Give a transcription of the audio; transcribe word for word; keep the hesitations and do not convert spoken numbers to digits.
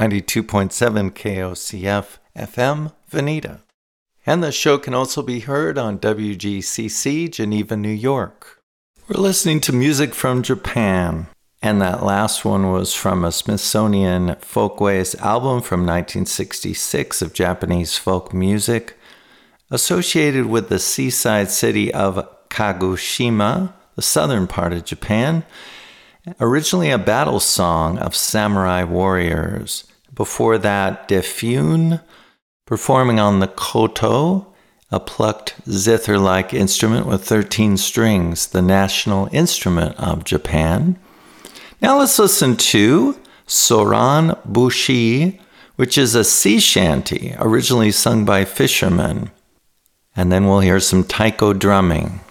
ninety-two point seven K O C F F M, Veneta. And the show can also be heard on W G C C, Geneva, New York. We're listening to music from Japan. And that last one was from a Smithsonian Folkways album from nineteen sixty-six of Japanese folk music, associated with the seaside city of Kagoshima, the southern part of Japan. Originally a battle song of samurai warriors. Before that, Defune, performing on the koto, a plucked zither-like instrument with thirteen strings, the national instrument of Japan. Now let's listen to Soran Bushi, which is a sea shanty, originally sung by fishermen. And then we'll hear some taiko drumming.